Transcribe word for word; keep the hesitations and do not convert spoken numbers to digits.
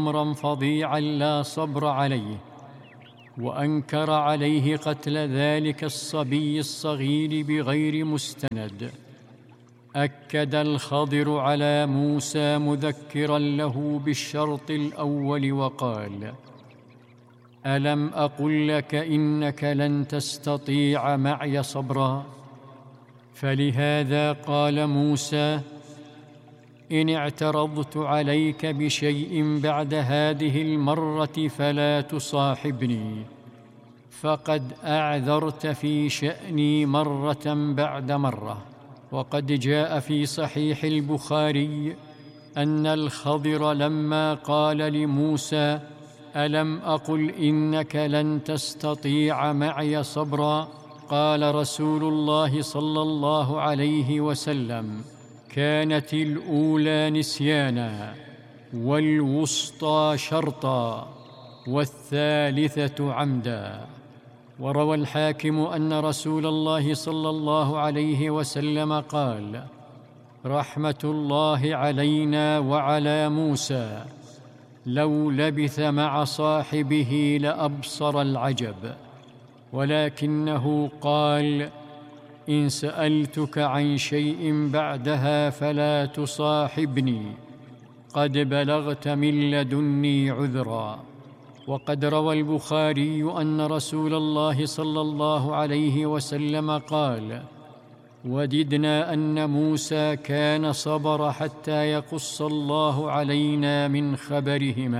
أمرا فظيعا لا صبر عليه، وأنكر عليه قتل ذلك الصبي الصغير بغير مستند. أكد الخضر على موسى مذكرا له بالشرط الأول وقال: ألم أقل لك إنك لن تستطيع معي صبرا؟ فلهذا قال موسى: إن اعترضت عليك بشيء بعد هذه المرة فلا تصاحبني، فقد أعذرت في شأني مرة بعد مرة. وقد جاء في صحيح البخاري أن الخضر لما قال لموسى: ألم أقل إنك لن تستطيع معي صبرا؟ قال رسول الله صلى الله عليه وسلم: كانت الأولى نسيانا، والوسطى شرطا، والثالثة عمدا. وروى الحاكم أن رسول الله صلى الله عليه وسلم قال: رحمة الله علينا وعلى موسى، لو لبث مع صاحبه لأبصر العجب. ولكنه قال: إن سألتك عن شيء بعدها فلا تصاحبني، قد بلغت من لدني عذرا. وقد روى البخاري أن رسول الله صلى الله عليه وسلم قال: وددنا أن موسى كان صبر حتى يقص الله علينا من خبرهما.